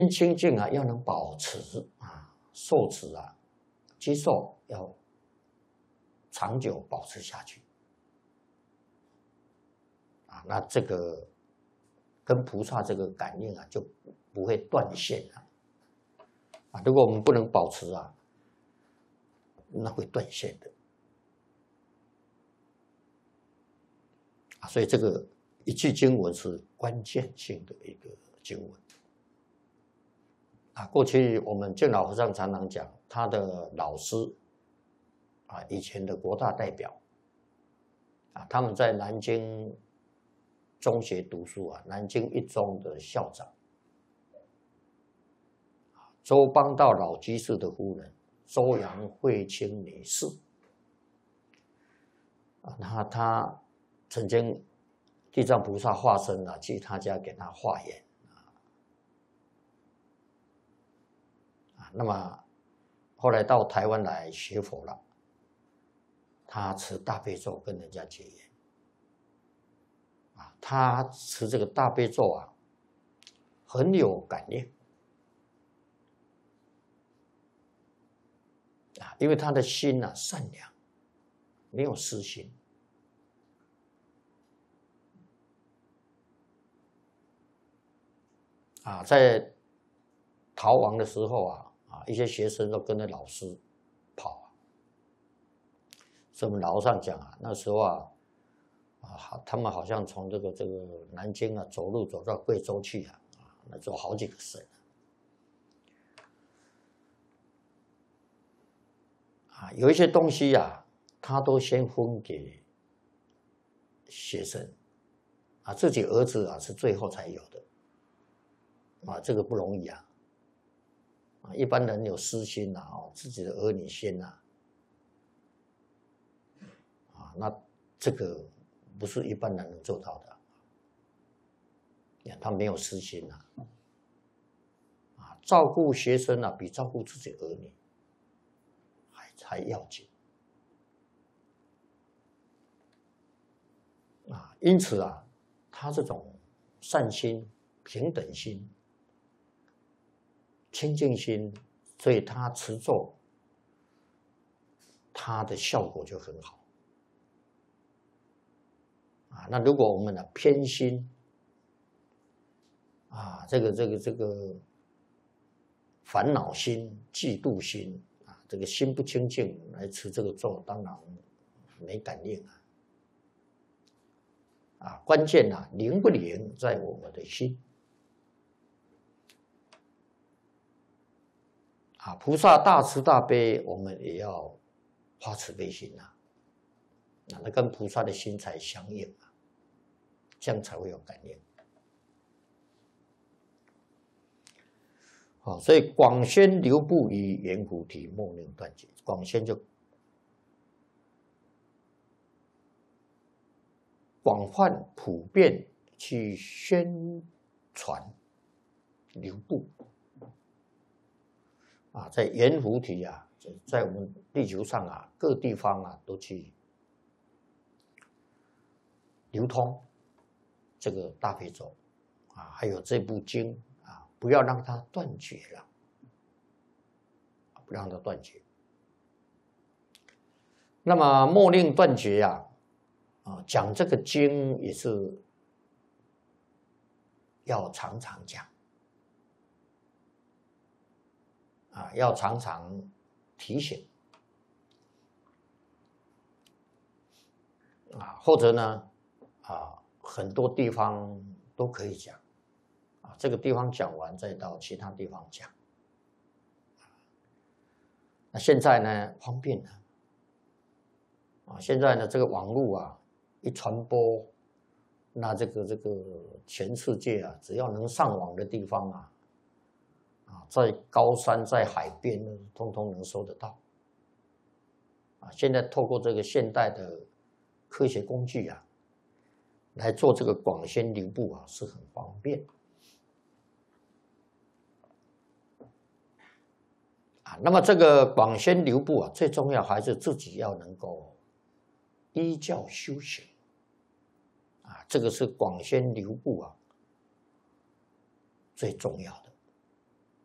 清净啊，要能保持啊，受持啊，接受要长久保持下去啊，那这个跟菩萨这个感应啊，就不会断线了啊。如果我们不能保持啊，那会断线的啊。所以这个一句经文是关键性的一个经文啊。过去我们净老和尚常常讲，他的老师啊，以前的国大代表啊，他们在南京中学读书啊，南京一中的校长，周邦道老居士的夫人周杨慧清女士啊，他曾经地藏菩萨化身啊，去他家给他化缘啊，那么后来到台湾来学佛了，他持大悲咒跟人家结缘啊，他持这个大悲咒啊，很有感应啊，因为他的心啊善良，没有私心啊，在逃亡的时候啊，一些学生都跟着老师跑啊，所以我们老和尚讲啊，那时候他们好像从这个南京啊走路走到贵州去啊，那走好几个省啊，有一些东西啊，他都先分给学生啊，自己儿子啊是最后才有的啊，这个不容易啊。一般人有私心呐，自己的儿女先呐，那这个不是一般人能做到的，他没有私心呐，照顾学生啊，比照顾自己儿女还要紧啊，因此啊，他这种善心、平等心、清净心，所以他持咒，它的效果就很好啊。那如果我们偏心啊，这个烦恼心、嫉妒心啊，这个心不清净来持这个咒，当然没感应啊。关键灵不灵在我们的心啊。菩萨大慈大悲，我们也要发慈悲心那跟菩萨的心才相应这样才会有感应。所以广宣流布于圆菩提，莫令断绝。广宣就广泛普遍去宣传流布在圆菩提在我们地球上各地方都去流通这个大悲咒还有这部经不要让它断绝了，不让它断绝。那么莫令断绝讲这个经也是要常常讲要常常提醒或者呢很多地方都可以讲这个地方讲完再到其他地方讲那现在呢方便了现在呢这个网络一传播，那这个全世界只要能上网的地方在高山在海边通通能收得到现在透过这个现代的科学工具来做这个广宣流布是很方便那么这个广宣流布最重要还是自己要能够依教修行这个是广宣流布最重要的